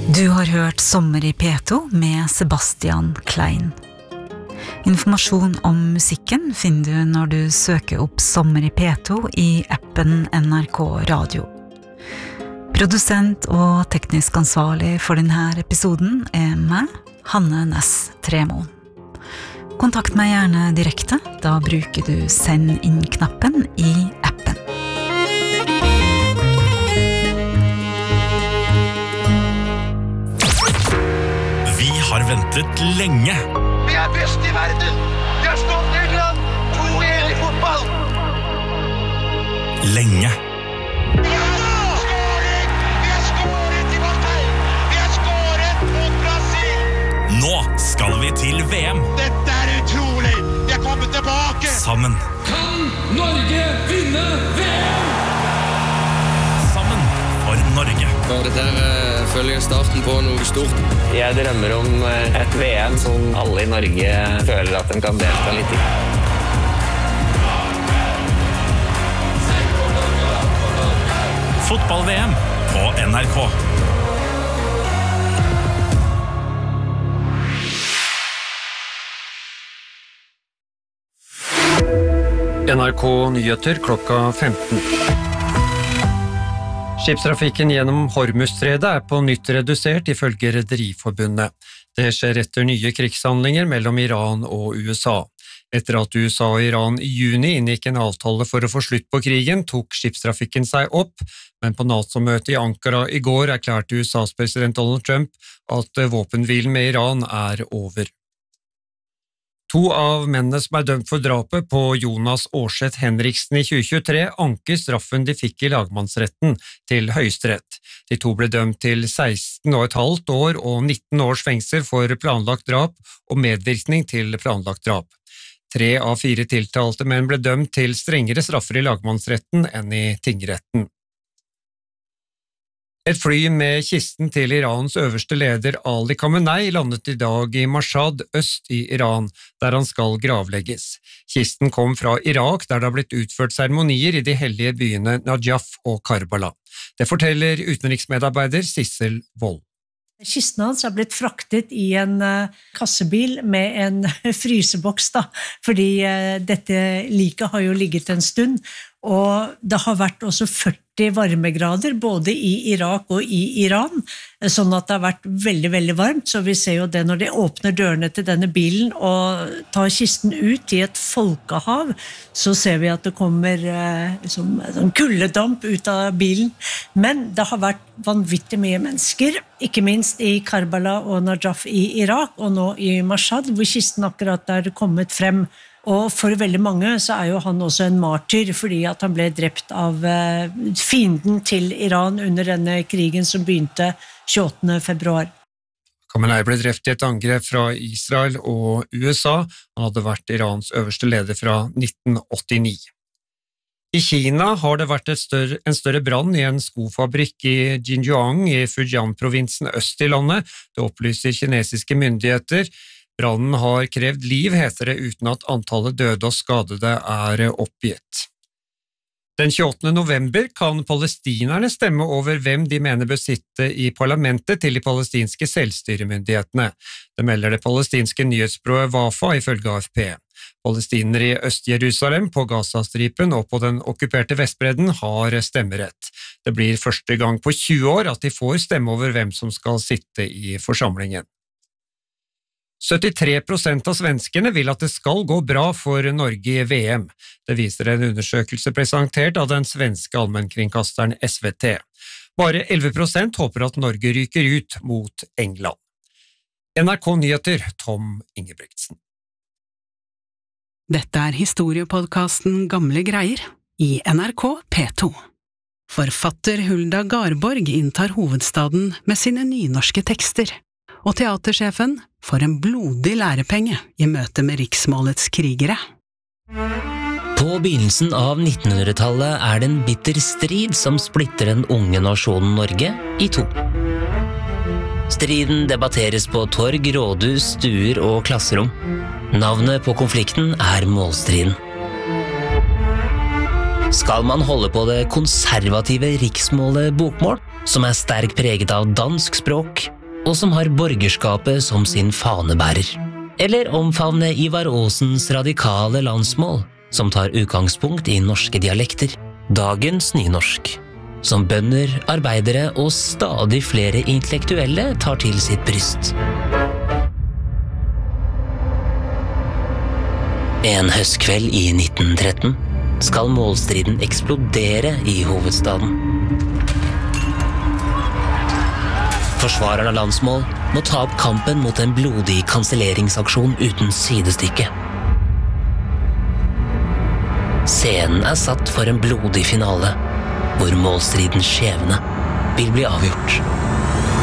Du har hørt Sommer I P2 med Sebastian Klein. Informasjon om musikken finner du når du søker opp Sommer I P2 I appen NRK Radio. Produsent og teknisk ansvarlig for denne episoden meg, Hanne Næss Tremoen. Kontakt meg gjerne direkte, da bruker du send inn-knappen I appen. Vi har ventet lenge. Vi best I verden. Vi har slått Nederland 2-1 I fotball. Lenge. Skåring! Vi har skåret I Marseille. Vi har skåret mot Brasil. Nå skal vi til VM. Dette utrolig. Vi har kommet tilbake. Sammen. Kan Norge vinne VM? Sammen for Norge. For dette følger starten på noe stort. Jeg drømmer om et VM som alle I Norge føler at de kan delta litt I. Fotball-VM på NRK. NRK Nyheter klokka 15. Skipstrafikken gjennom Hormuzstredet på nytt redusert ifølge Rederiforbundet. Det skjer etter nye krigshandlinger mellom Iran og USA. Etter at USA og Iran I juni inngikk en avtale for å få slutt på krigen, tok skipstrafikken seg opp, men på NATO-møtet I Ankara I går erklærte USAs president Donald Trump at våpenhvilen med Iran over. 2 av mennene som dømt for drapet på Jonas Aarseth Henriksen I 2023 anker straffen de fikk I lagmannsretten til Høyesterett. De 2 ble dømt til 16,5 år og 19 års fengsel for planlagt drap og medvirkning til planlagt drap. 3 av 4 tiltalte menn ble dømt til strengere straffer I lagmannsretten enn I tingretten. Et fly med kisten til Irans øverste leder Ali Khamenei landet I dag I Mashhad, øst I Iran, der han skal gravlegges. Kisten kom fra Irak, der det har blitt utført seremonier I de hellige byene Najaf og Karbala. Det forteller utenriksmedarbeider Sissel Wold. Kisten hans har blitt fraktet I en kassebil med en fryseboks, fordi dette liket har jo ligget en stund, og det har vært også 40 varmegrader både I Irak og I Iran, sånn at det har vært veldig, veldig varmt, så vi ser jo det når de åpner dørene til denne bilen og tar kisten ut I et folkehav, så ser vi at det kommer sånn kuldedamp ut av bilen, men det har vært vanvittig mye mennesker, ikke minst I Karbala og Najaf I Irak, og nå I Mashhad, hvor kisten akkurat er kommet frem. Og for veldig mange så jo han også en martyr, fordi at han ble drept av fienden til Iran under denne krigen som begynte 28. februar. Khamenei ble drept I et angrep fra Israel og USA. Han hadde vært Irans øverste leder fra 1989. I Kina har det vært en større brann I en skofabrikk I Xinjiang I Fujian-provinsen øst I landet. Det opplyser kinesiske myndigheter. Brannen har krevd liv, heter det, uten at antallet døde og skadede oppgitt. Den 28. november kan palestinerne stemme over hvem de mener bør sitte I parlamentet til de palestinske selvstyremyndighetene. Det melder det palestinske nyhetsbyrået Wafa ifølge AFP. Palestinere I Øst-Jerusalem, på Gazastripen og på den okkuperte Vestbredden har stemmerett. Det blir første gang på 20 år at de får stemme over hvem som skal sitte I forsamlingen. 73% av svenskene vil at det skal gå bra for Norge I VM. Det viser en undersøkelse presentert av den svenske allmennkringkasteren SVT. Bare 11% håper at Norge ryker ut mot England. NRK Nyheter, Tom Ingebrigtsen. Dette historiepodcasten Gamle greier I NRK P2. Forfatter Hulda Garborg inntar hovedstaden med sine nynorske tekster. Og teatersjefen får en blodig lærepenge I møte med riksmålets krigere. På begynnelsen av 1900-tallet det en bitter strid som splitter den unge nasjonen Norge I 2. Striden debatteres på torg, rådhus, stuer og klasserom. Navnet på konflikten målstriden. Skal man holde på det konservative riksmålet bokmål, som sterkt preget av dansk språk, og som har borgerskapet som sin fanebærer. Eller omfavne Ivar Aasens radikale landsmål, som tar utgangspunkt i norske dialekter, dagens nynorsk, som bønder, arbeidere og stadig flere intellektuelle tar til sitt bryst. En høstkveld i 1913 skal målstriden eksplodere i hovedstaden. Forsvareren av landsmål må ta opp kampen mot en blodig kanselleringsaksjon uten sidestykke. Scenen satt for en blodig finale, hvor målstridens skjebne vil bli avgjort.